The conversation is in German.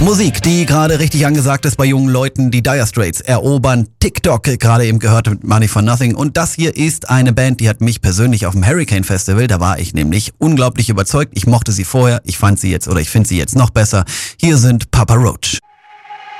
Musik, die gerade richtig angesagt ist bei jungen Leuten. Die Dire Straits erobern TikTok, gerade eben gehört mit Money for Nothing. Und das hier ist eine Band, die hat mich persönlich auf dem Hurricane Festival, da war ich nämlich unglaublich überzeugt. Ich mochte sie vorher, ich finde sie jetzt noch besser. Hier sind Papa Roach.